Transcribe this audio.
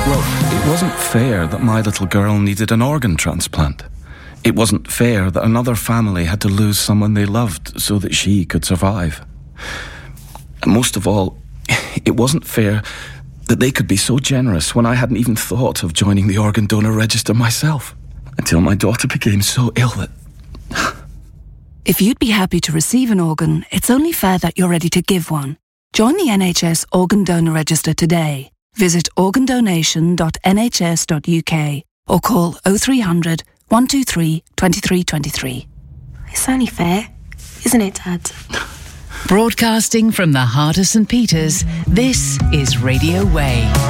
Well, it wasn't fair that my little girl needed an organ transplant. It wasn't fair that another family had to lose someone they loved so that she could survive. And most of all, it wasn't fair that they could be so generous when I hadn't even thought of joining the organ donor register myself, until my daughter became so ill that... If you'd be happy to receive an organ, it's only fair that you're ready to give one. Join the NHS Organ Donor Register today. Visit organdonation.nhs.uk or call 0300 123 2323. It's only fair, isn't it, Dad? Broadcasting from the heart of St. Peter's, this is Radio Way.